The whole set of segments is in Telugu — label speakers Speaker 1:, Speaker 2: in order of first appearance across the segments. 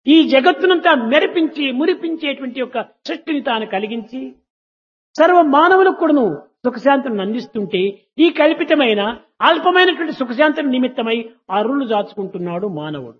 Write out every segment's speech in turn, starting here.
Speaker 1: ఈ జగత్తునంతా మెరిపించి మురిపించేటువంటి యొక్క సృష్టిని తాను కలిగించి సర్వ మానవులకు కూడాను సుఖశాంతులను అందిస్తుంటే ఈ కల్పితమైన అల్పమైనటువంటి సుఖశాంతుల నిమిత్తమై అరులు దాచుకుంటున్నాడు మానవుడు.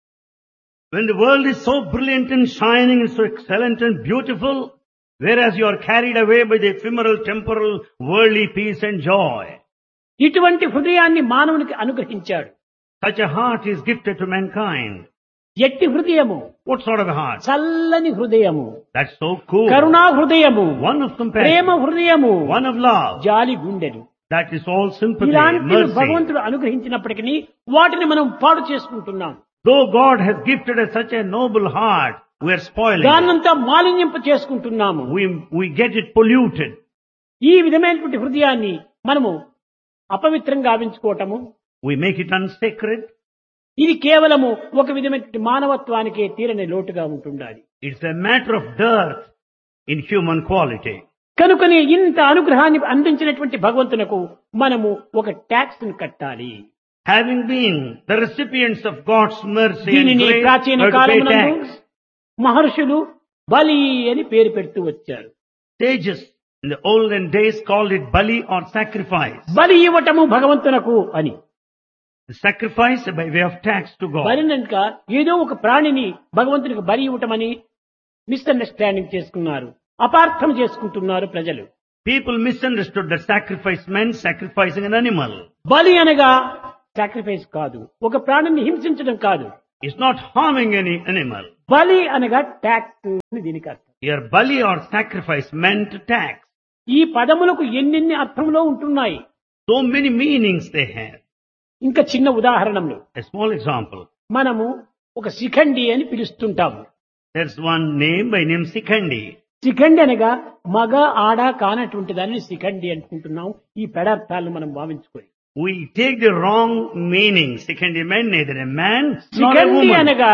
Speaker 2: When the world is so brilliant and shining and so excellent and beautiful, whereas you are carried away by the ephemeral, temporal, worldly peace and joy.
Speaker 1: ఇటువంటి హృదయాన్ని మానవునికి అనుగ్రహించాడు.
Speaker 2: Such a heart is gifted to mankind.
Speaker 1: ఎట్టి హృదయము?
Speaker 2: What sort of a heart?
Speaker 1: చల్లని హృదయము,
Speaker 2: That's so cool.
Speaker 1: కరుణా హృదయము,
Speaker 2: One of compassion.
Speaker 1: ప్రేమ హృదయము,
Speaker 2: One of love.
Speaker 1: జాలి గుండెలు.
Speaker 2: That is all sympathy,
Speaker 1: ఇలాంటి
Speaker 2: mercy.
Speaker 1: భగవంతుడు అనుగ్రహించినప్పటికీ వాటిని మనం పాడు చేసుకుంటున్నాం.
Speaker 2: Though God has gifted us such a noble heart, we are spoiling it.
Speaker 1: దాన్నంతా మాలిన్యంప చేసుకుంటున్నాము.
Speaker 2: We get it polluted.
Speaker 1: ఈ విధమైనటువంటి హృదయాన్ని మనము అపవిత్రంగా గావించుకోవటము,
Speaker 2: We make it unsacred.
Speaker 1: ఇది కేవలము ఒక విధమైనటువంటి మానవత్వానికే తీరని లోటుగా ఉంటుండాలి.
Speaker 2: It's a matter of dearth in human quality.
Speaker 1: కనుకనే ఇంత అనుగ్రహాన్ని అందించినటువంటి భగవంతునకు మనము ఒక ట్యాక్స్ ని కట్టాలి.
Speaker 2: Having been the recipients of God's mercy and
Speaker 1: దీనిని
Speaker 2: grace,
Speaker 1: ప్రాచీన
Speaker 2: we have to pay
Speaker 1: కాలమునందు
Speaker 2: tax.
Speaker 1: మహర్షులు బలి అని పేరు పెడుతూ వచ్చారు.
Speaker 2: Sages in the olden days called it bali or sacrifice.
Speaker 1: బలి ఇవ్వటము భగవంతునకు అని.
Speaker 2: The sacrifice by way of tax to God.
Speaker 1: బలినక ఏదో ఒక ప్రాణిని భగవంతునికి బలి ఇవ్వటమని మిస్అండర్స్టాండింగ్ చేసుకున్నారు, అపార్థం చేసుకుంటున్నారు ప్రజలు.
Speaker 2: People misunderstood that sacrifice meant sacrificing an animal.
Speaker 1: బలి అనగా సాక్రిఫైస్ కాదు, ఒక ప్రాణిని హింసించడం కాదు.
Speaker 2: It's not harming any animal.
Speaker 1: బలి అనగా ట్యాక్స్ అని దీనికి అర్థం.
Speaker 2: Here bali or sacrifice meant tax.
Speaker 1: ఈ పదములకు ఎన్నెన్ని అర్థంలో ఉంటున్నాయి.
Speaker 2: So many meanings they have.
Speaker 1: ఇంకా చిన్న ఉదాహరణలు,
Speaker 2: A small example.
Speaker 1: మనము ఒక శిఖండి అని పిలుస్తుంటాము.
Speaker 2: There's one name by name Sikhandi.
Speaker 1: Shikhandi అనగా మగ ఆడ కానటువంటి దాన్ని శిఖండి అనుకుంటున్నాం. ఈ పెడార్థాలను మనం భావించుకొని
Speaker 2: We take the wrong meaning. Sikhandi meant neither a man nor a
Speaker 1: Shikhandi
Speaker 2: woman.
Speaker 1: అనగా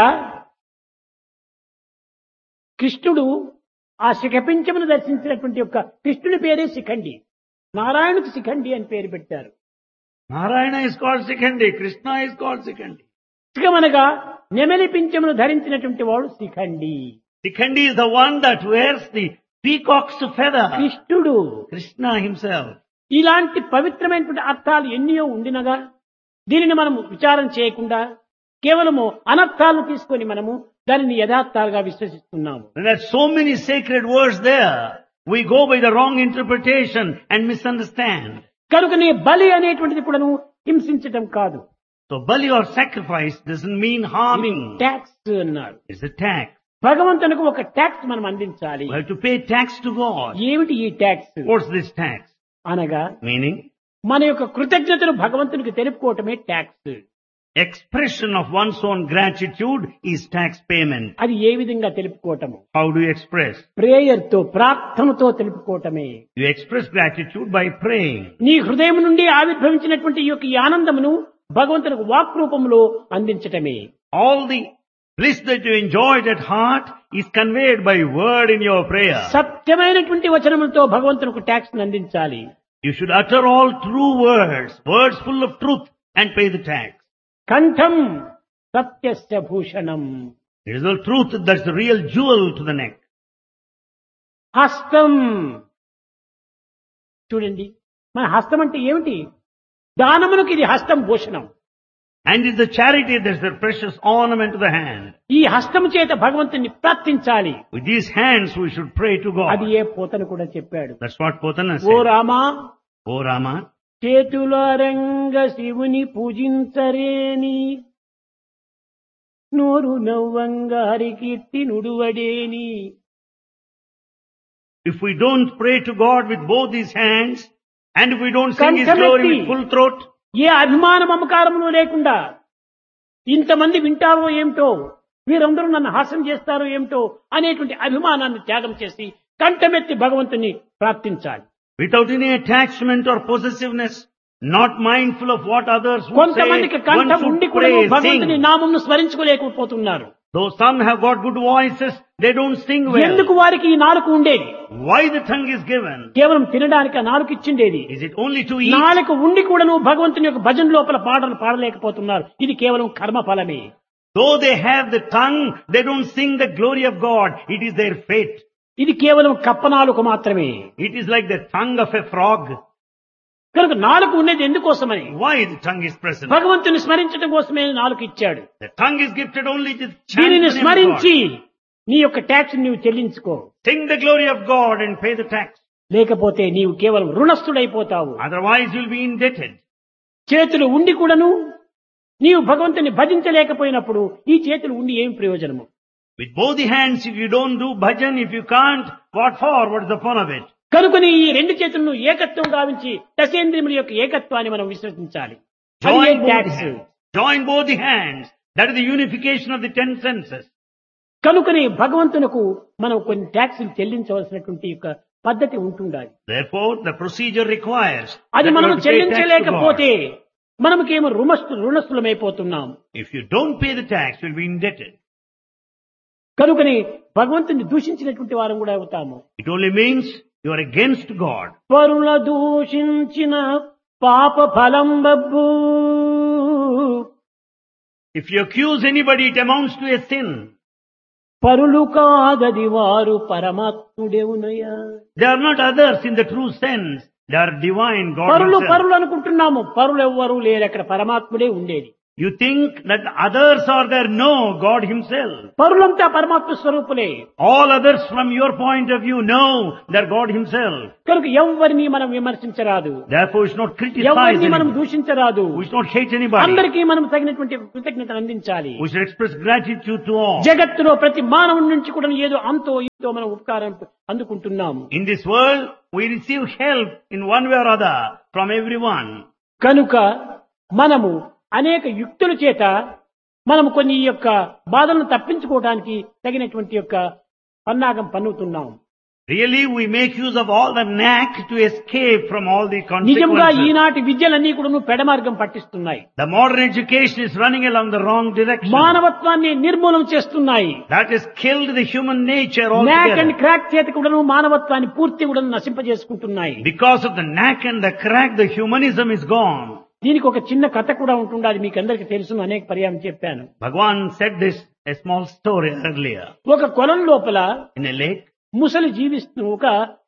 Speaker 1: కృష్ణుడు ఆ శిఖపించమును దర్శించినటువంటి యొక్క కృష్ణుని పేరే శిఖండి. నారాయణుకు శిఖండి అని పేరు పెట్టారు.
Speaker 2: Narayana is called Sikhandi. Krishna is called Sikhandi.
Speaker 1: శిఖమనగా నెమలి పింఛమును ధరించినటువంటి వాడు Shikhandi.
Speaker 2: Sikhandi is the one that wears the peacock's feather.
Speaker 1: కృష్ణుడు.
Speaker 2: Krishna himself.
Speaker 1: ఇలాంటి పవిత్రమైనటువంటి అర్థాలు ఎన్నో ఉండినగా దీనిని మనము విచారం చేయకుండా కేవలము అనర్థాలను తీసుకొని మనము దానిని యథార్థాలుగా విశ్వసిస్తున్నాము.
Speaker 2: There are so many sacred words there. We go by the wrong interpretation and misunderstand.
Speaker 1: కనుకనే బలి అనేటువంటిది కూడాను హింసించటం కాదు.
Speaker 2: So bali or sacrifice doesn't mean harming.
Speaker 1: Tax అన్నారు.
Speaker 2: It's a tax.
Speaker 1: భగవంతునికి ఒక ట్యాక్స్ మనం అందించాలి.
Speaker 2: We have to pay tax to God.
Speaker 1: ఏమిటి ఈ ట్యాక్స్
Speaker 2: What's this tax?
Speaker 1: అనగా
Speaker 2: Meaning,
Speaker 1: మన యొక్క కృతజ్ఞతను భగవంతునికి తెలుపుకోవటమే tax.
Speaker 2: expression of one's own gratitude is tax payment.
Speaker 1: అది ఏ విధంగా తెలుపుకోవటము?
Speaker 2: How do you express?
Speaker 1: Prayer తో, ప్రార్థనతో తెలుపుకోవటమే.
Speaker 2: You express gratitude by praying.
Speaker 1: నీ హృదయం నుండి ఆవిర్భవించినటువంటి ఈ యొక్క ఈ ఆనందమును భగవంతునికి వాక్ రూపంలో అందించటమే.
Speaker 2: All the bliss that you enjoyed at heart is conveyed by word in your prayer.
Speaker 1: సత్యమైనటువంటి వచనములతో భగవంతునికి ట్యాక్స్ అందించాలి.
Speaker 2: You should utter all true words, words full of truth, and pay the tax.
Speaker 1: కంఠం సత్యస్య Bhushanam.
Speaker 2: It is the truth that's the real jewel to the neck.
Speaker 1: హస్తం. చూడండి, మన హస్తం అంటే ఏమిటి? దానమునకు ఇది హస్తం Bhushanam.
Speaker 2: And it's the charity that's the precious ornament to the hand.
Speaker 1: ఈ హస్తము చేత భగవంతుని ప్రార్థించాలి.
Speaker 2: With these hands we should pray to
Speaker 1: అది
Speaker 2: God.
Speaker 1: ఏ పోతను కూడా చెప్పాడు.
Speaker 2: That's what Potana
Speaker 1: oh
Speaker 2: said.
Speaker 1: Rama,
Speaker 2: O Rama,
Speaker 1: చేతులారంగ శివుని పూజించరేని, నోరు నవ్వంగ Harikeerthi నుడువడేని.
Speaker 2: if we don't pray to God with both these hands, and if we don't sing His glory with full throat,
Speaker 1: ఏ అభిమాన మమకారములు లేకుండా ఇంతమంది వింటారో ఏమిటో, వీరందరూ నన్ను హాస్యం చేస్తారో ఏమిటో అనేటువంటి అభిమానాన్ని త్యాగం చేసి కంఠమెత్తి భగవంతుని ప్రార్థించాలి.
Speaker 2: without any attachment or possessiveness, not mindful of what others would say,
Speaker 1: కొంతమందికి
Speaker 2: one
Speaker 1: కంఠం ఉండి
Speaker 2: should
Speaker 1: కూడా
Speaker 2: pray,
Speaker 1: భగవంతుని
Speaker 2: sing.
Speaker 1: నామమును స్మరించుకోలేకపోతున్నారు.
Speaker 2: Though some have got good voices, they don't sing well.
Speaker 1: ఎందుకు వారికి ఈ నాలుక ఉండేది?
Speaker 2: Why the tongue is given?
Speaker 1: కేవలం తినడానికి ఆ నాలుక ఇచ్చిండేది.
Speaker 2: Is it only to eat?
Speaker 1: నాలుక ఉండి కూడాను భగవంతుని యొక్క భజన లోపల పాటలు పాడలేకపోతున్నారు. ఇది కేవలం కర్మ ఫలమే.
Speaker 2: Though they have the tongue, they don't sing the glory of God. It is their fate.
Speaker 1: ఇది కేవలం కప్పనాలుక మాత్రమే.
Speaker 2: It is like the tongue of a frog.
Speaker 1: కనుక నాలుక ఉన్నది ఎందుకోసమని?
Speaker 2: Why the tongue is present?
Speaker 1: భగవంతుని స్మరించడం కోసమే నాలుక ఇచ్చాడు.
Speaker 2: The tongue is gifted only to chant
Speaker 1: దీనిని
Speaker 2: the name of
Speaker 1: స్మరించి
Speaker 2: God.
Speaker 1: నీ యొక్క ట్యాక్స్ నీవు చెల్లించుకో.
Speaker 2: Sing the glory of God and pay the tax.
Speaker 1: లేకపోతే నీవు కేవలం రుణస్థుడైపోతావు.
Speaker 2: Otherwise you'll be indebted.
Speaker 1: చేతులు ఉండి కూడాను నీవు భగవంతుని భజించలేకపోయినప్పుడు ఈ చేతులు ఉండి ఏం ప్రయోజనము?
Speaker 2: With both the hands, if you don't do bhajan, if you can't, what for? What is the fun of it?
Speaker 1: కనుకని ఈ రెండు చేతులను ఏకత్వం గావించి దశేంద్రియముల యొక్క ఏకత్వాన్ని మనం విశ్వసించాలి.
Speaker 2: Join both the
Speaker 1: tax.
Speaker 2: hands. Join both the hands. That is the unification of the 10 senses.
Speaker 1: కనుకని భగవంతునకు మనం కొన్ని ట్యాక్సులు చెల్లించవలసినటువంటి యొక్క పద్ధతి ఉంటుండాలి.
Speaker 2: Therefore, the procedure requires
Speaker 1: అది
Speaker 2: that
Speaker 1: మనం
Speaker 2: you have to pay tax to God.
Speaker 1: చెల్లించలేకపోతే మనకేమో రుణస్థులమైపోతున్నాం.
Speaker 2: If you don't pay the tax, you'll be indebted.
Speaker 1: కనుకని భగవంతుని దూషించినటువంటి వారం కూడా అవుతాము.
Speaker 2: It only means you are against God.
Speaker 1: పరుల దూషించిన పాప ఫలం Babbu.
Speaker 2: If you accuse anybody, it amounts to a sin.
Speaker 1: పరులు కాదది వారు పరమాత్ముడేవునయ్యా.
Speaker 2: They are not others in the true sense. They are divine, God
Speaker 1: పరులు
Speaker 2: himself.
Speaker 1: పరులు అనుకుంటున్నాము. పరులు ఎవ్వరూ లేరు, అక్కడ పరమాత్ముడే ఉండేది.
Speaker 2: You think that others are there. No, God himself.
Speaker 1: పరులంతా పరమాత్మ స్వరూపులే.
Speaker 2: All others from your point of view, no, they're God himself.
Speaker 1: కనుక ఎవరిని మనం విమర్శించరాదు,
Speaker 2: Therefore, we should not criticize
Speaker 1: ఎవరిని మనం
Speaker 2: anybody.
Speaker 1: దూషించరాదు.
Speaker 2: We should not hate anybody.
Speaker 1: అందరికీ మనం తగినటువంటి కృతజ్ఞతను అందించాలి.
Speaker 2: We should express gratitude to all.
Speaker 1: జగత్తులో ప్రతి మానవుడి నుంచి కూడా ఏదో అంతో ఇంతో మనం ఉపకారం అందుకుంటున్నాము.
Speaker 2: In this world, we receive help in one way or other from everyone.
Speaker 1: కనుక మనము అనేక యుక్తుల చేత మనము కొన్ని ఈ యొక్క బాధలను తప్పించుకోవడానికి తగినటువంటి యొక్క పన్నాగం పన్నుతున్నాం.
Speaker 2: Really, we make use of all the knack to escape from all the
Speaker 1: నిజంగా
Speaker 2: consequences.
Speaker 1: ఈనాటి విద్యలన్నీ కూడా పెడమార్గం పట్టిస్తున్నాయి.
Speaker 2: The modern education is running along the wrong direction.
Speaker 1: మానవత్వాన్ని నిర్మూలన చేస్తున్నాయి.
Speaker 2: That has killed the human nature
Speaker 1: NAC and
Speaker 2: altogether.
Speaker 1: Crack చేత కూడా మానవత్వాన్ని పూర్తి కూడా నశింపజేసుకుంటున్నాయి.
Speaker 2: Because of the knack and the crack, the humanism is gone.
Speaker 1: దీనికి ఒక చిన్న కథ కూడా ఉంటుంది. అది మీకు అందరికీ తెలుసు, అనేక పర్యాయం చెప్పాను.
Speaker 2: Bhagavan said this, a small story earlier.
Speaker 1: ఒక కొలం లోపల
Speaker 2: In a lake,
Speaker 1: ముసలి జీవిస్తూ ఒక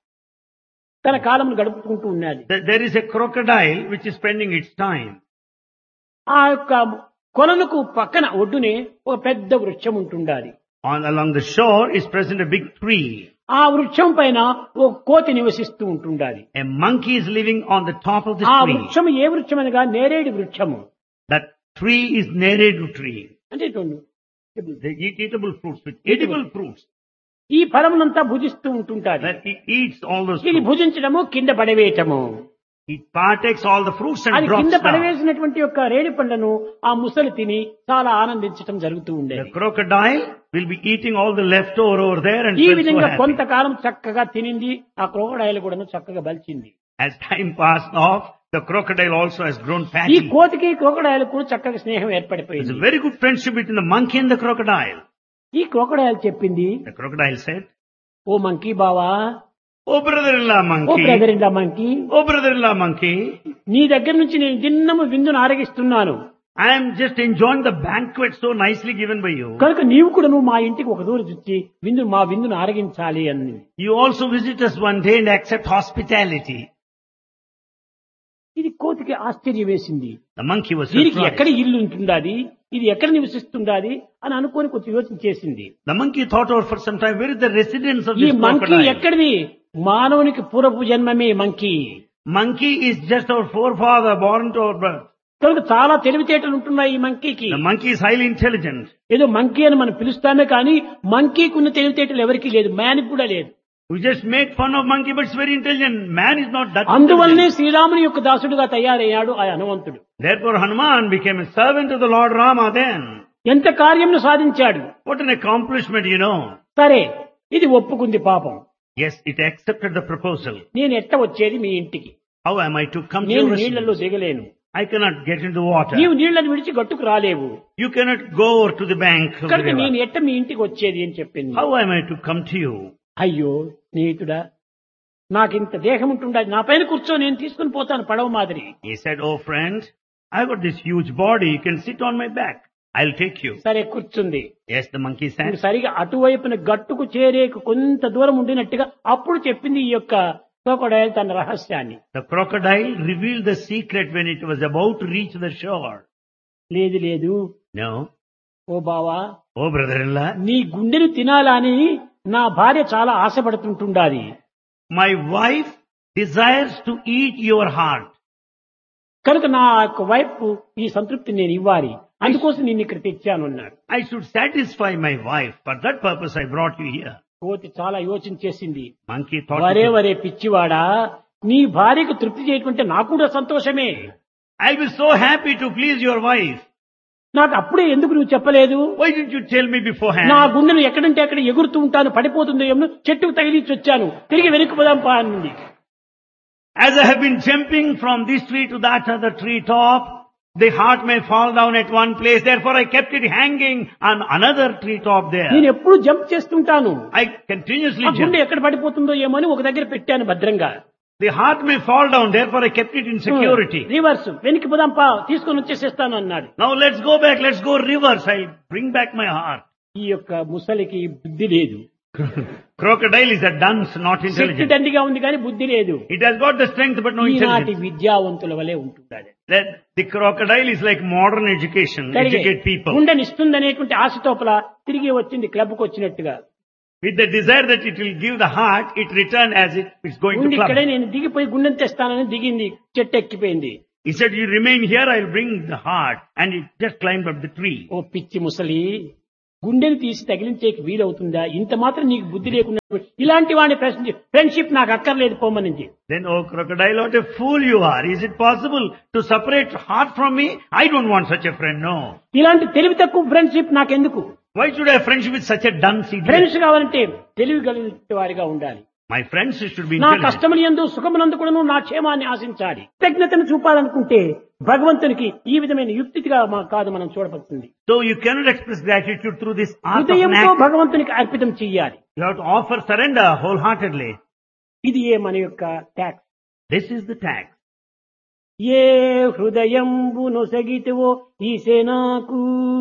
Speaker 1: తన కాలమును గడుపుకుంటూ ఉన్నది.
Speaker 2: there is a crocodile which is spending its time.
Speaker 1: ఆ యొక్క కొలనుకు పక్కన ఒడ్డునే ఒక పెద్ద వృక్షం ఉంటుండాలి.
Speaker 2: Along the shore is present a big tree.
Speaker 1: ఆ వృక్షం పైన ఒక కోతి నివసిస్తూ ఉంటుండాలి.
Speaker 2: A monkey is living on the top of the
Speaker 1: ఆ
Speaker 2: tree.
Speaker 1: వృక్షం ఏ వృక్షం అనగా నేరేడు వృక్షము.
Speaker 2: That tree is neredu tree.
Speaker 1: అంటే ఇటువంటి
Speaker 2: They eat eatable fruits, with edible fruits.
Speaker 1: ఈ ఫలమునంతా భుజిస్తూ ఉంటుంటారు.
Speaker 2: That it eats all those
Speaker 1: ఇది
Speaker 2: fruits.
Speaker 1: భుజించడము కింద పడవేయటము.
Speaker 2: It partakes all the fruits and
Speaker 1: అది
Speaker 2: drops
Speaker 1: కింద
Speaker 2: down.
Speaker 1: పడవేసినటువంటి యొక్క రేణి పండ్లను ఆ ముసలి తిని చాలా ఆనందించడం జరుగుతూ
Speaker 2: The
Speaker 1: ఉండేది.
Speaker 2: crocodile will be eating all the leftover over there and
Speaker 1: ఈ
Speaker 2: felt so
Speaker 1: విధంగా
Speaker 2: happy.
Speaker 1: కొంతకాలం చక్కగా తినింది. ఆ క్రోకడైల్ కూడా చక్కగా బలిచింది.
Speaker 2: As time passed off, the crocodile also has grown
Speaker 1: ఈ
Speaker 2: fatty.
Speaker 1: కోతికి క్రోకడైల్ కూడా చక్కగా స్నేహం
Speaker 2: There's
Speaker 1: ఏర్పడిపోయింది.
Speaker 2: a very good friendship between the monkey and the crocodile.
Speaker 1: ఈ క్రోకడైల్ చెప్పింది,
Speaker 2: The crocodile said,
Speaker 1: oh monkey బావా,
Speaker 2: "Oh brother-in-law
Speaker 1: oh
Speaker 2: monkey,
Speaker 1: brother in law monkey,
Speaker 2: oh brother-in-law monkey,
Speaker 1: నీ దగ్గర నుంచి నేను దిన్నము విందును ఆరగిస్తున్నాను.
Speaker 2: I am just enjoying the banquet so nicely given by you.
Speaker 1: కనుక నీవు కూడా నువ్వు మా ఇంటికి ఒక దూరం వచ్చి మా విందును ఆరగించాలి అని.
Speaker 2: You also visit us one day and accept hospitality."
Speaker 1: ఇది కోతికి ఆశ్చర్యం వేసింది.
Speaker 2: The monkey was
Speaker 1: దీనికి ఎక్కడ
Speaker 2: surprised.
Speaker 1: ఇల్లు ఉంటుందాది, ఇది ఎక్కడ నివసిస్తుందాది అని అనుకోని కొంచెం యోచన చేసింది.
Speaker 2: The monkey thought over for some time, where is the residence of
Speaker 1: ఈ
Speaker 2: this
Speaker 1: మంకీ
Speaker 2: crocodile?
Speaker 1: ఎక్కడిది? మానవునికి పూర్వపు జన్మమే monkey.
Speaker 2: Monkey is just our forefather born to our birth.
Speaker 1: కనుక చాలా తెలివితేటలు ఉంటున్నాయి ఈ మంకీకి.
Speaker 2: The monkey is highly intelligent.
Speaker 1: ఏదో మంకీ అని మనం పిలుస్తామే కానీ మంకీకి ఉన్న తెలివితేటలు ఎవరికీ లేదు, మ్యాన్కి కూడా లేదు.
Speaker 2: We just make fun of monkey, but it's very intelligent. Man is not that
Speaker 1: అందువల్లనే
Speaker 2: intelligent.
Speaker 1: శ్రీరాముని యొక్క దాసుడుగా తయారయ్యాడు ఆ హనుమంతుడు.
Speaker 2: Therefore Hanuman became a servant of the Lord Rama then.
Speaker 1: ఎంత కార్యమును సాధించాడు.
Speaker 2: What an accomplishment, you know.
Speaker 1: సరే, ఇది ఒప్పుకుంది పాపం.
Speaker 2: Yes, it accepted the proposal.
Speaker 1: నేను ఎట్ట వచ్చేది మీ ఇంటికి?
Speaker 2: How am I to come to
Speaker 1: నేను
Speaker 2: your
Speaker 1: నీళ్లలో
Speaker 2: residence?
Speaker 1: దిగలేను.
Speaker 2: I cannot get into the water.
Speaker 1: నీవు నీళ్లను విడిచి గట్టుకు రాలేవు.
Speaker 2: You cannot go over to the bank of the
Speaker 1: కనుక నేను
Speaker 2: river.
Speaker 1: ఎట్ట మీ ఇంటికి వచ్చేది అని చెప్పింది.
Speaker 2: How am I to come to you?
Speaker 1: అయ్యో స్నేహితుడా, నాకింత దేహం ఉంటుండదు, నా పైన కూర్చో, నేను తీసుకుని పోతాను పడవ మాదిరి.
Speaker 2: He said, "Oh friend, I've got this huge body. You can sit on my back." I'll take you.
Speaker 1: సరే కూర్చుంది.
Speaker 2: Yes, the monkey
Speaker 1: ఇప్పుడు
Speaker 2: sat.
Speaker 1: సరిగా అటువైపున గట్టుకు చేరేకు కొంత దూరం ఉండినట్టుగా అప్పుడు చెప్పింది ఈ యొక్క క్రోకోడైల్ తన రహస్యాన్ని.
Speaker 2: The crocodile revealed the secret when it was about to reach the shore.
Speaker 1: లేదు లేదు
Speaker 2: No.
Speaker 1: ఓ బావా,
Speaker 2: Oh, brother-in-law,
Speaker 1: నీ గుండెను తినాలని నా భార్య చాలా ఆశపడుతుంటుండాలి.
Speaker 2: my wife desires to eat your heart.
Speaker 1: కనుక నా యొక్క వైఫ్ ఈ సంతృప్తి నేను ఇవ్వాలి, అందుకోసం నేను ఇక్కడ తెచ్చాను అన్నాడు.
Speaker 2: I should satisfy my wife. For that purpose I brought you here.
Speaker 1: కోతి చాలా యోచన చేసింది.
Speaker 2: Monkey thought,
Speaker 1: వరే వరే పిచ్చివాడా, నీ భార్యకు తృప్తి చేయకుంటే నాకు కూడా సంతోషమే.
Speaker 2: I'll be so happy to please your wife.
Speaker 1: నాకు అప్పుడే ఎందుకు నువ్వు చెప్పలేదు?
Speaker 2: Why didn't you tell me beforehand?
Speaker 1: నా గుండెను ఎక్కడంటే అక్కడ ఎగురుతూ ఉంటాను, పడిపోతుందో ఏమో, చెట్టుకు తగిలించి వచ్చాను, తిరిగి వెనక్కి పోదాం పా అన్నది.
Speaker 2: As I have been jumping from this tree to that other tree top, the heart may fall down at one place. Therefore I kept it hanging on another tree top there.
Speaker 1: నేను ఎప్పుడు జంప్ చేస్తుంటాను,
Speaker 2: I continuously
Speaker 1: ఆ గుండె
Speaker 2: jump.
Speaker 1: ఎక్కడ పడిపోతుందో ఏమో అని ఒక దగ్గర పెట్టాను భద్రంగా.
Speaker 2: The heart may fall down. Therefore I kept it in security.
Speaker 1: Reverse వెనక్కి పోదాం పా, తీసుకొని వచ్చేసేస్తాను అన్నాడు.
Speaker 2: Now let's go back. Let's go reverse. I'll bring back my heart.
Speaker 1: ఈ యొక్క ముసలికి బుద్ధి లేదు.
Speaker 2: Crocodile is a dunce, not
Speaker 1: Shakti
Speaker 2: intelligent.
Speaker 1: దండిగా ఉంది కానీ బుద్ధి లేదు.
Speaker 2: It has got the strength but no
Speaker 1: ఈనాటి
Speaker 2: intelligence.
Speaker 1: విద్యావంతుల వలె ఉంటుంది.
Speaker 2: That the crocodile is like modern education,
Speaker 1: సరిగే
Speaker 2: educate people.
Speaker 1: గుండెనిస్తుంది అనేటువంటి ఆశ తోపల తిరిగి వచ్చింది క్లబ్కు వచ్చినట్టుగా.
Speaker 2: With the desire that it will give the heart, it returned as if it's going to
Speaker 1: ఉండి
Speaker 2: club.
Speaker 1: ఇక్కడే నేను దిగిపోయి గుండెని తెస్తానని దిగింది, చెట్టు ఎక్కిపోయింది.
Speaker 2: He said, you remain here, I'll bring the heart. And it just climbed up the tree.
Speaker 1: ఓ పిచ్చి ముసలి, గుండెని తీసి తగిలించేకి వీలవుతుందా? ఇంత మాత్రం నీకు బుద్ధి లేకుండా ఇలాంటి వాడిని ఫ్రెండ్షిప్ నాకు అక్కర్లేదు పోమనింది.
Speaker 2: Then, oh crocodile, what a fool you are. Is it possible to separate heart from me? I don't want such a friend, no.
Speaker 1: ఇలాంటి తెలివి తక్కువ ఫ్రెండ్షిప్ నాకెందుకు?
Speaker 2: Why should I have friendship with such a dunce idiot?
Speaker 1: Friends కావాలంటే తెలివి కలిగిన వారిగా ఉండాలి.
Speaker 2: My friends should be
Speaker 1: నా
Speaker 2: intelligent.
Speaker 1: కష్టములందు సుఖమునందు కూడా నా క్షేమాన్ని ఆశించాలి. కృతజ్ఞతను చూపాలనుకుంటే భగవంతునికి ఈ విధమైన యుక్తిగా కాదు మనం చూడబడుతుంది.
Speaker 2: So you cannot express gratitude through this art of an
Speaker 1: హృదయంతో
Speaker 2: act.
Speaker 1: భగవంతునికి అర్పితం చెయ్యాలి.
Speaker 2: You have to offer surrender wholeheartedly.
Speaker 1: ఇది ఏ మన యొక్క tax.
Speaker 2: This is the tax.
Speaker 1: A హృదయంబును సగితివో ఈసేనాకు,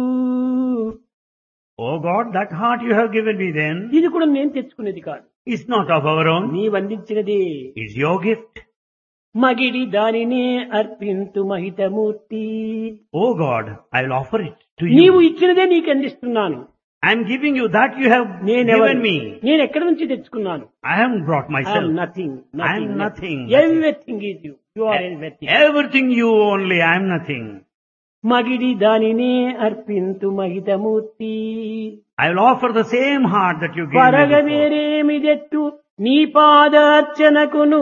Speaker 2: Oh God, that heart you have given me then
Speaker 1: ఇది కూడా నేను తెచ్చుకునేది కాదు,
Speaker 2: is not of our own.
Speaker 1: నీ వందించినది.
Speaker 2: It's your gift.
Speaker 1: మగిడి దానినే అర్పింతు మహితమూర్తి,
Speaker 2: Oh God, I will offer it to
Speaker 1: నీవు
Speaker 2: you.
Speaker 1: ఇచ్చినదే నీకు అందిస్తున్నాను.
Speaker 2: I am giving you that you have
Speaker 1: నేనెవరు?
Speaker 2: given me.
Speaker 1: నేను ఎక్కడి నుంచి తెచ్చుకున్నాను?
Speaker 2: I haven't brought myself.
Speaker 1: Nothing.
Speaker 2: I am nothing.
Speaker 1: Everything is you. You are everything.
Speaker 2: Everything you only, I am nothing.
Speaker 1: మగిడి దానినే అర్పింతు మహితమూర్తి,
Speaker 2: I will offer the same heart that you gave me
Speaker 1: పరగ
Speaker 2: before.
Speaker 1: వేరేమిదెట్టు నీ పాదార్చనకును,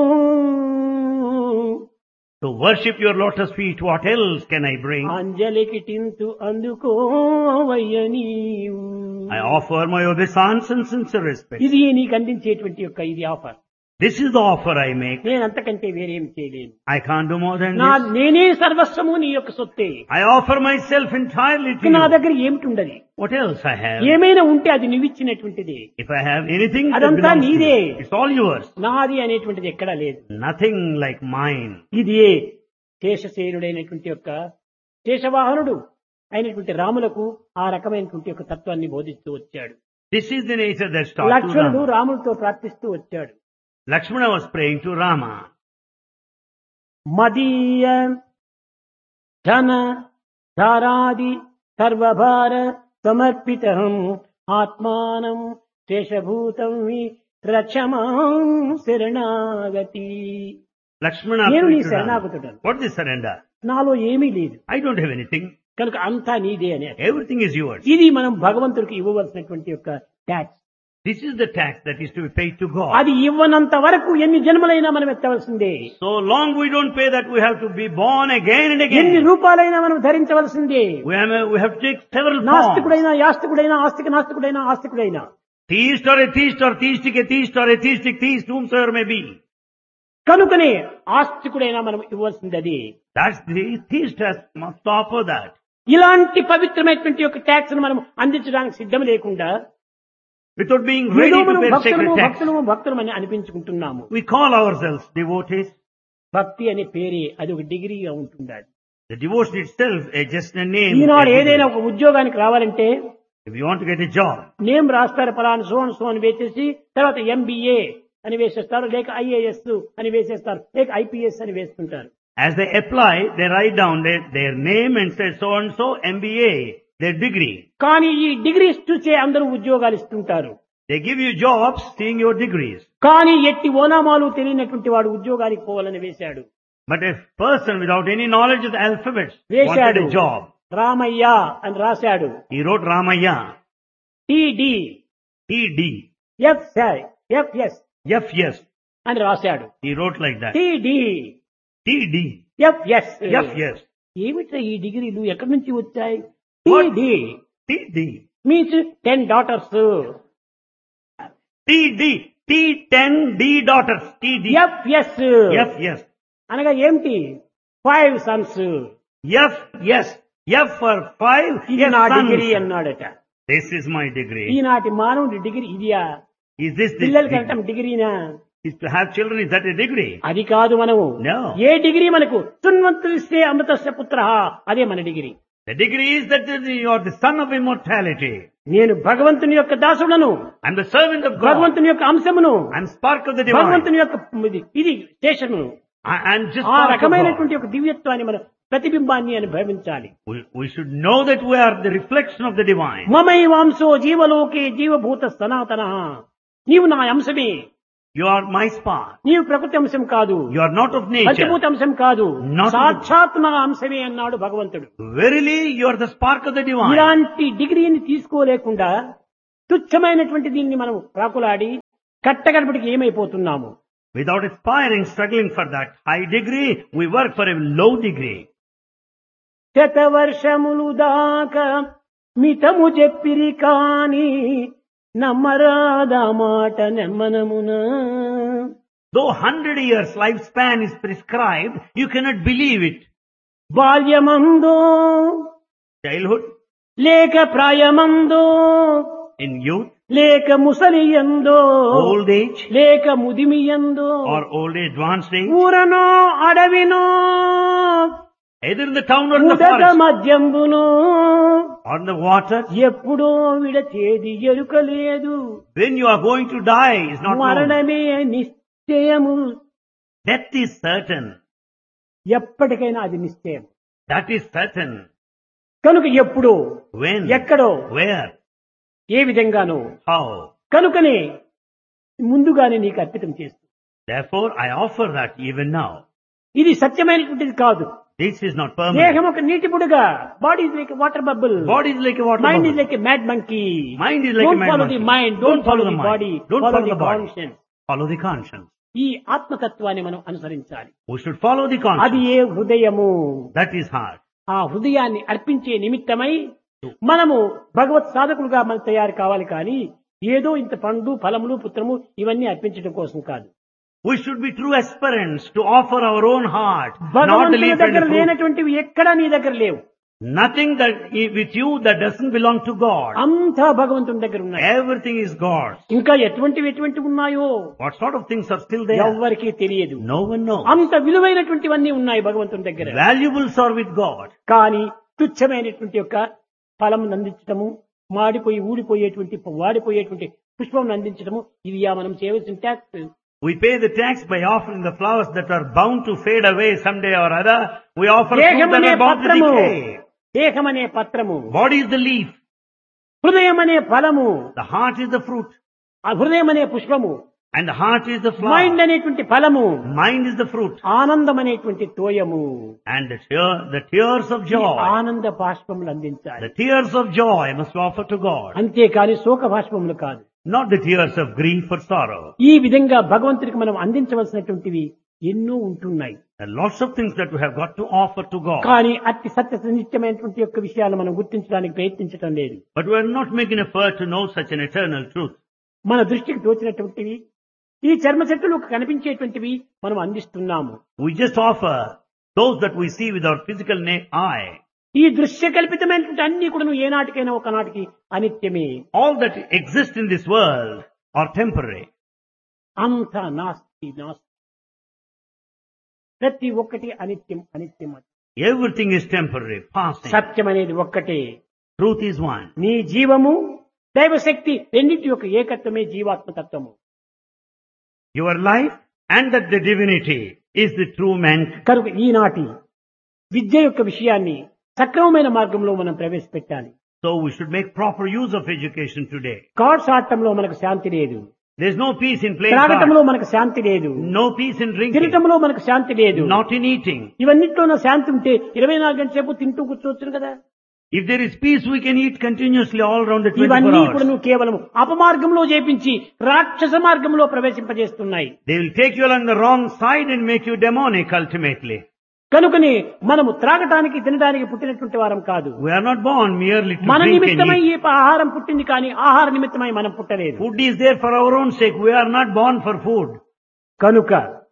Speaker 2: To worship your lotus feet, what else can I bring?
Speaker 1: అంజలికి టింతు అందుకోవయ్య నీవు.
Speaker 2: I offer my obeisance and sincere respect.
Speaker 1: ఇది నీకు అందించేటువంటి యొక్క ఇది offer.
Speaker 2: This is the offer I make.
Speaker 1: నేను అంతకంటే వేరేం చేయలేను.
Speaker 2: I can't do more than
Speaker 1: నా
Speaker 2: this.
Speaker 1: నేనే సర్వస్వము నీ యొక్క సొత్తే.
Speaker 2: I offer myself entirely to
Speaker 1: నా
Speaker 2: you.
Speaker 1: దగ్గర ఏమిటి ఉండదు?
Speaker 2: What else I have?
Speaker 1: ఏమైనా ఉంటే అది నువ్విచ్చినటువంటిది.
Speaker 2: If I have anything, that
Speaker 1: అదంతా
Speaker 2: belongs to
Speaker 1: నీదే.
Speaker 2: you. It's all yours.
Speaker 1: నాది అనేటువంటిది ఎక్కడా లేదు.
Speaker 2: Nothing like mine.
Speaker 1: ఇది శేషశేరుడైనటువంటి యొక్క శేషవాహనుడు అయినటువంటి రాములకు ఆ రకమైనటువంటి యొక్క తత్వాన్ని బోధిస్తూ వచ్చాడు.
Speaker 2: This is the nature that's taught to
Speaker 1: లక్ష్మణుడు
Speaker 2: Rama.
Speaker 1: రాములతో ప్రార్థిస్తూ వచ్చాడు.
Speaker 2: Lakshmana was praying to Rama.
Speaker 1: మదీయ ధన ధారాది సర్వభార సమర్పితం ఆత్మానం శేషభూతం రక్షమాం శరణాగతి.
Speaker 2: Lakshmana
Speaker 1: నేను నీ
Speaker 2: prayed to Rama.
Speaker 1: శరణాగతుడను,
Speaker 2: What is surrender?
Speaker 1: నాలో ఏమీ లేదు
Speaker 2: I don't have anything.
Speaker 1: కనుక అంతా నీదే అని.
Speaker 2: Everything is yours.
Speaker 1: ఇది మనం భగవంతుడికి ఇవ్వవలసినటువంటి యొక్క tax.
Speaker 2: This is the tax that is to be paid to God.
Speaker 1: అది ఇవ్వనంత వరకు ఎన్ని జన్మలైనా మనం ఎత్తవలసిందే,
Speaker 2: So long we don't pay that, we have to be born again and
Speaker 1: ఎన్ని
Speaker 2: again.
Speaker 1: రూపాలైనా మనం ధరించవలసిందే.
Speaker 2: We have to take several forms.
Speaker 1: నాస్తికుడైనా యాస్తికుడైనా ఆస్తిక నాస్తికుడైనా ఆస్తికుడైనా
Speaker 2: Theist or atheist or theistic atheist or atheistic theist, whomsoever may be.
Speaker 1: కనుకనే ఆస్తికుడైనా మనం ఇవ్వాల్సింది అది.
Speaker 2: That's the theist must offer that.
Speaker 1: ఇలాంటి పవిత్రమైనటువంటి యొక్క ట్యాక్స్ మనం అందించడానికి సిద్ధం లేకుండా
Speaker 2: Without being
Speaker 1: ఏదో
Speaker 2: ready to
Speaker 1: మనం
Speaker 2: pay
Speaker 1: భక్తులము
Speaker 2: sacred tax.
Speaker 1: భక్తులము భక్తులం అని అనిపించుకుంటున్నాము.
Speaker 2: We call ourselves devotees.
Speaker 1: భక్తి అనే పేరే అది ఒక డిగ్రీగా ఉంటుంది.
Speaker 2: The devotion itself is just a name.
Speaker 1: ఈనాడు ఏదైనా ఒక ఉద్యోగానికి రావాలంటే
Speaker 2: If you want to get a job,
Speaker 1: name రాస్తారు పలానా సో అని వేసేసి తర్వాత MBA అని వేసేస్తారు, లేక IAS అని వేసేస్తారు, లేక IPS అని వేస్తుంటారు.
Speaker 2: as they apply, they write down their name and say so and so MBA, their degree.
Speaker 1: కానీ ఈ డిగ్రీస్ చూసే అందరూ ఉద్యోగాలు ఇస్తుంటారు.
Speaker 2: They give you jobs seeing your degrees.
Speaker 1: కానీ ఎట్టి ఓనామాలు తెలియనటువంటి వాడు ఉద్యోగానికి పోవాలని వేశాడు.
Speaker 2: But a person without any knowledge of the alphabets wanted
Speaker 1: వేశాడు.
Speaker 2: a job.
Speaker 1: రామయ్య అని రాశాడు.
Speaker 2: He wrote Ramaya,
Speaker 1: TD
Speaker 2: TD,
Speaker 1: FS
Speaker 2: FS.
Speaker 1: అని రాశాడు.
Speaker 2: He wrote like that.
Speaker 1: TD
Speaker 2: TD,
Speaker 1: FS.
Speaker 2: FS.
Speaker 1: ఏమిట్రా ఈ డిగ్రీలు ఎక్కడి నుంచి వచ్చాయి?
Speaker 2: What?
Speaker 1: TD
Speaker 2: TD,
Speaker 1: means 10 daughters.
Speaker 2: TD, T10 D daughters, TD,
Speaker 1: FS
Speaker 2: FS,
Speaker 1: అనగా ఏమిటి? 5 sons.
Speaker 2: FS, F for 5,
Speaker 1: ఇది
Speaker 2: yes,
Speaker 1: నా
Speaker 2: sons.
Speaker 1: డిగ్రీ అన్నాడట.
Speaker 2: This is my degree.
Speaker 1: ఈనాటి మానవుడి డిగ్రీ ఇదియా?
Speaker 2: Is this
Speaker 1: పిల్లలకి
Speaker 2: degree?
Speaker 1: అంటాం డిగ్రీనా?
Speaker 2: Is to have children, is that a degree?
Speaker 1: అది కాదు. మనము
Speaker 2: No.
Speaker 1: ఏ డిగ్రీ మనకు సున్వంతులిస్తే అమృతస్య పుత్ర, అదే మన degree.
Speaker 2: The degree is that you are the son of immortality.
Speaker 1: నేను భగవంతుని యొక్క దాసుడను,
Speaker 2: I'm the servant of God.
Speaker 1: భగవంతుని యొక్క అంశమును,
Speaker 2: I'm spark of the divine.
Speaker 1: భగవంతుని యొక్క ఇది స్టేషను.
Speaker 2: I'm just
Speaker 1: ఆ
Speaker 2: spark of God.
Speaker 1: రకమైనటువంటి ఒక దివ్యత్వాన్ని మనం ప్రతిబింబాన్ని అని భావించాలి.
Speaker 2: We should know that we are the reflection of the divine.
Speaker 1: మమైవాంశో జీవలోకే జీవభూత సనాతన. నీవు నా అంశమే.
Speaker 2: You are my spark.
Speaker 1: నీవు ప్రకృతి అంశం కాదు,
Speaker 2: You are not of nature.
Speaker 1: పంచభూత అంశం కాదు,
Speaker 2: Not of the-
Speaker 1: సాక్షాత్ నా అంశమే అన్నాడు భగవంతుడు.
Speaker 2: Verily, you are the spark of the divine.
Speaker 1: ఇలాంటి డిగ్రీని తీసుకోలేకుండా తుచ్చమైనటువంటి దీన్ని మనం ప్రాకులాడి కట్టగడపటికి ఏమైపోతున్నాము?
Speaker 2: Without aspiring, struggling for that high degree, we work for a low degree.
Speaker 1: శతవర్షములు దాకా మితము చెప్పిరి కాని నమ్మరాదా మాట నెమ్మనమునా.
Speaker 2: Though 100 years lifespan is prescribed, you cannot believe it.
Speaker 1: బాల్యమందో
Speaker 2: Childhood,
Speaker 1: లేక ప్రాయమందో
Speaker 2: in youth,
Speaker 1: లేక ముసలియందో
Speaker 2: old age,
Speaker 1: లేక ముదిమియందో
Speaker 2: or old age, advanced age,
Speaker 1: ఊరనో అడవినో
Speaker 2: either in the town or in the
Speaker 1: ఉదక
Speaker 2: forest,
Speaker 1: మధ్యంబునో
Speaker 2: or in the water,
Speaker 1: ఎప్పుడో విడచేది ఎరుకలేదు.
Speaker 2: when you are going to die is not known.
Speaker 1: మరణమే నిశ్చయము.
Speaker 2: Death is certain.
Speaker 1: ఎప్పటికైనా అది నిశ్చయం.
Speaker 2: That is certain.
Speaker 1: కనుక ఎప్పుడో
Speaker 2: When,
Speaker 1: ఎక్కడో
Speaker 2: where,
Speaker 1: ఏ విధంగానో
Speaker 2: how.
Speaker 1: కనుకనే ముందుగానే నీకు అర్పితం చేస్తుంది.
Speaker 2: Therefore, I offer that even now.
Speaker 1: ఇది సత్యమైనటువంటిది కాదు.
Speaker 2: This is not permanent.
Speaker 1: దేహం ఒక నీటి బుడగ. Body is like water bubble.
Speaker 2: Body is like a water
Speaker 1: mind is
Speaker 2: bubble.
Speaker 1: Like a mad monkey.
Speaker 2: Mind is like a
Speaker 1: don't
Speaker 2: mad
Speaker 1: follow
Speaker 2: monkey.
Speaker 1: The mind,
Speaker 2: Don't
Speaker 1: don't follow
Speaker 2: follow
Speaker 1: the
Speaker 2: the mind.
Speaker 1: Body,
Speaker 2: Don't
Speaker 1: follow
Speaker 2: follow
Speaker 1: the
Speaker 2: the body.
Speaker 1: Conscience.
Speaker 2: Follow the conscience.
Speaker 1: ఈ ఆత్మతత్వాన్ని మనం అనుసరించాలి.
Speaker 2: We should follow the
Speaker 1: అది
Speaker 2: conscience.
Speaker 1: ఏ హృదయము.
Speaker 2: That is hard.
Speaker 1: ఆ హృదయాన్ని అర్పించే నిమిత్తమై మనము భగవత్ సాధకులుగా మనం తయారు కావాలి. కానీ ఏదో ఇంత పండు ఫలములు పుత్రము ఇవన్నీ అర్పించడం కోసం కాదు.
Speaker 2: We should be true aspirants to offer our own heart, not the
Speaker 1: భగవంతుని
Speaker 2: leaf and
Speaker 1: దగ్గర
Speaker 2: the fruit.
Speaker 1: లేనటువంటివి ఎక్కడా నీ దగ్గర లేవు.
Speaker 2: Nothing that with you that doesn't belong to God.
Speaker 1: అంతా భగవంతుని దగ్గర ఉన్నాయి.
Speaker 2: Everything is God's.
Speaker 1: ఇంకా ఎటువంటివి ఉన్నాయో
Speaker 2: What sort of things are still there?
Speaker 1: ఎవ్వరికీ తెలియదు.
Speaker 2: No one knows.
Speaker 1: అంత విలువైనటువంటివన్నీ ఉన్నాయి భగవంతుని దగ్గర.
Speaker 2: Valuables are with God.
Speaker 1: కానీ తుచ్చమైనటువంటి యొక్క ఫలం అందించడము, మాడిపోయి ఊడిపోయేటువంటి వాడిపోయేటువంటి పుష్పం అందించడము, ఇది మనం చేయవలసిన tax.
Speaker 2: We pay the tax by offering the flowers that are bound to fade away someday or other. We offer fruit that
Speaker 1: దేహమనే
Speaker 2: are bound to
Speaker 1: పత్రము,
Speaker 2: decay.
Speaker 1: దేహమనే పత్రము,
Speaker 2: Body is the leaf.
Speaker 1: హృదయమనే ఫలము,
Speaker 2: The heart is the fruit.
Speaker 1: ఆ హృదయమనే పుష్పము,
Speaker 2: And the heart is the
Speaker 1: mind
Speaker 2: flower.
Speaker 1: అనేటువంటి ఫలము,
Speaker 2: Mind is the fruit.
Speaker 1: ఆనందం అనేటువంటి తోయము.
Speaker 2: And the tears of
Speaker 1: ఈ
Speaker 2: joy.
Speaker 1: ఆనంద బాష్పములు అందించాలి.
Speaker 2: The tears of joy must offer to God.
Speaker 1: అంతేకాని శోక బాష్పములు కాదు.
Speaker 2: Not the tears of grief or sorrow.
Speaker 1: ఈ విధంగా భగవంతుడికి మనం అందించవలసినటువంటివి ఎన్నో ఉంటున్నాయి.
Speaker 2: There are lots of things that we have got to offer to God.
Speaker 1: కానీ అతి సత్య నిత్యమైనటువంటి యొక్క విషయాలు మనం గుర్తించడానికి ప్రయత్నించడం లేదు.
Speaker 2: But we are not making effort to know such an eternal truth.
Speaker 1: మన దృష్టికి తోచినటువంటివి, ఈ చర్మ చెట్టులు కనిపించేటువంటివి మనం అందిస్తున్నాము.
Speaker 2: We just offer those that we see with our physical eye.
Speaker 1: ఈ దృశ్య కల్పితమైనటువంటి అన్ని కూడా ఏనాటికైనా ఒకనాటికి అనిత్యమే.
Speaker 2: All that exists in this world are temporary.
Speaker 1: అంతా నాస్తి నాస్తి, ప్రతి ఒక్కటి అనిత్యం అనిత్యం.
Speaker 2: Everything is temporary, passing.
Speaker 1: సత్యం అనేది ఒక్కటే.
Speaker 2: Truth is one.
Speaker 1: నీ జీవము దైవశక్తి రెండింటి యొక్క ఏకత్వమే జీవాత్మతత్వము.
Speaker 2: Your life and that the divinity is the true man.
Speaker 1: కనుక ఈనాటి విద్య యొక్క విషయాన్ని సక్రమమైన మార్గంలో మనం ప్రవేశపెట్టాలి.
Speaker 2: So we should make proper use of education today.
Speaker 1: Cards ఆడటంలో మనకు శాంతి లేదు,
Speaker 2: There's no peace in playing
Speaker 1: త్రాగటంలో
Speaker 2: cards.
Speaker 1: మనకు శాంతి లేదు,
Speaker 2: No peace in drinking.
Speaker 1: తినటంలో మనకు శాంతి లేదు.
Speaker 2: Not in eating.
Speaker 1: ఇవన్నిట్లో శాంతి ఉంటే 24 గంటల సేపు తింటూ కూర్చోవచ్చు కదా.
Speaker 2: If there is peace, we can eat continuously all around the 24
Speaker 1: ఇవన్నీ కూడా
Speaker 2: hours.
Speaker 1: నువ్వు కేవలం అపమార్గంలో చేపించి రాక్షస మార్గంలో ప్రవేశింపజేస్తున్నాయి.
Speaker 2: They will take you along the wrong side and make you demonic ultimately.
Speaker 1: కనుకని మనము త్రాగటానికి తినడానికి పుట్టినటువంటి వారం కాదు.
Speaker 2: We are not born merely to
Speaker 1: మన
Speaker 2: drink and
Speaker 1: నిమిత్తమై
Speaker 2: eat.
Speaker 1: ఈ ఆహారం పుట్టింది కానీ ఆహార నిమిత్తమై మనం పుట్టలేదు.
Speaker 2: Food is there for our own sake. We are not born for food.
Speaker 1: కనుక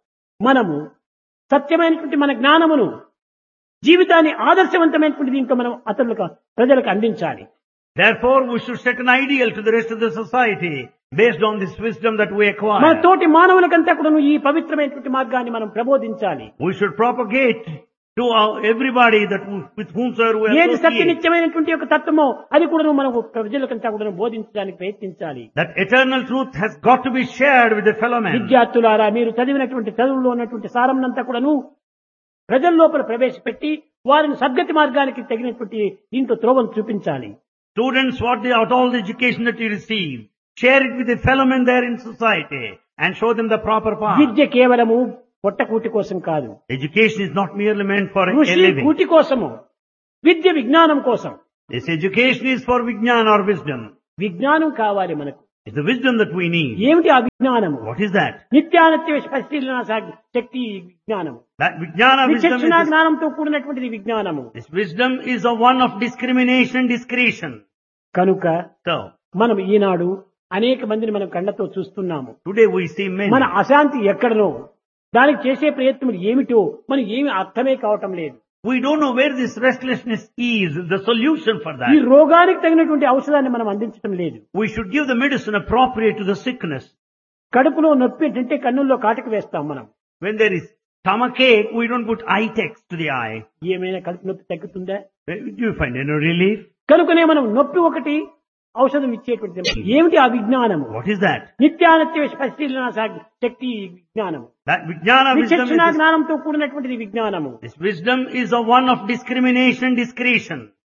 Speaker 1: మనము సత్యమైనటువంటి మన జ్ఞానమును జీవితాన్ని ఆదర్శవంతమైనటువంటి దీంట్లో మనం ప్రజలకు అందించాలి.
Speaker 2: Therefore, we should set an ideal to the rest of the society based on this wisdom that we
Speaker 1: మన
Speaker 2: acquire.
Speaker 1: తోటి మానవులకంతా కూడా ఈ పవిత్రమైనటువంటి మార్గాన్ని మనం ప్రబోధించాలి.
Speaker 2: We should propagate to everybody that with whomsoever we
Speaker 1: ఏది
Speaker 2: associate.
Speaker 1: సత్యనిత్యమైనటువంటి యొక్క తత్వమో అది కూడా మనకు ప్రజలకంతా కూడా బోధించడానికి ప్రయత్నించాలి.
Speaker 2: That eternal truth has got to be shared with the fellow man.
Speaker 1: విద్యార్థులారా, మీరు చదివినటువంటి చదువుల్లో ఉన్నటువంటి సారంనంతా కూడాను ప్రజల లోపల ప్రవేశపెట్టి వారిని సద్గతి మార్గానికి తగినటువంటి దీంట్లో త్రోవను చూపించాలి.
Speaker 2: Students, what all the education that you receive, share it with the fellow men there in society and show them the proper path.
Speaker 1: విద్య కేవలము పొట్టకూటి కోసం కాదు.
Speaker 2: Education is not merely meant for a
Speaker 1: కృషి
Speaker 2: living.
Speaker 1: కూటి కోసము, విద్య విజ్ఞానం కోసం.
Speaker 2: This education is for vijnana or wisdom.
Speaker 1: విజ్ఞానం కావాలి మనకు.
Speaker 2: It's the wisdom that we need.
Speaker 1: ఏమిటి ఆ విజ్ఞానము?
Speaker 2: What is that?
Speaker 1: నిత్యానిత్య పరిశీలన శక్తి విజ్ఞానము.
Speaker 2: That vijnana wisdom
Speaker 1: విచక్షణ
Speaker 2: is
Speaker 1: జ్ఞానంతో కూడినటువంటిది విజ్ఞానము.
Speaker 2: this wisdom is a one of discrimination, discretion.
Speaker 1: కనుక
Speaker 2: So,
Speaker 1: మనం ఈనాడు అనేక మందిని మనం కళ్ళతో చూస్తున్నాము.
Speaker 2: today we see many.
Speaker 1: మన అశాంతి ఎక్కడనో, దానికి చేసే ప్రయత్నం ఏమిటో మనకి ఏమి అర్థమే కావటం లేదు.
Speaker 2: We don't know where this restlessness is, the solution for
Speaker 1: ఈ
Speaker 2: that.
Speaker 1: రోగానికి తగినటువంటి ఔషధాన్ని మనం అందించడం లేదు.
Speaker 2: We should give the medicine appropriate to the sickness.
Speaker 1: కడుపులో నొప్పి అంటే కన్నుల్లో కాటుకు వేస్తాం మనం.
Speaker 2: When there is stomachache, we don't put eye text to the eye.
Speaker 1: ఏమైనా కడుపు నొప్పి తగ్గుతుందా?
Speaker 2: Do you find any relief?
Speaker 1: కనుకనే మనం నొప్పి ఒకటి ఔషధం ఇచ్చేటువంటి ఏమిటి ఆ విజ్ఞానము?
Speaker 2: What is that?
Speaker 1: నిత్యానిత్య పరిశీలన శక్తి విజ్ఞానము.
Speaker 2: That vijnana wisdom
Speaker 1: విచక్షణ
Speaker 2: is
Speaker 1: జ్ఞానంతో కూడినటువంటిది విజ్ఞానము.
Speaker 2: this wisdom is a one of discrimination, discretion.